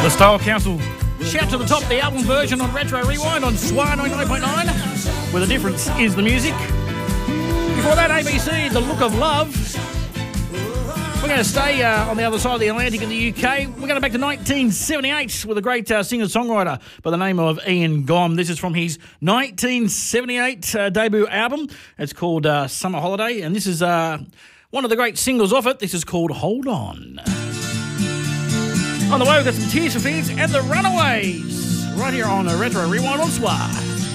The Style Council. Shout to the top, the album version on Retro Rewind on SWAR 99.9, where the difference is the music. Before that, ABC, The Look of Love. We're going to stay on the other side of the Atlantic in the UK. We're going back to 1978 with a great singer-songwriter by the name of Ian Gom. This is from his 1978 debut album. It's called Summer Holiday, and this is one of the great singles off it. This is called Hold On. On the way, we've got some Tears for Fears and The Runaways right here on Retro Rewind on SWAR.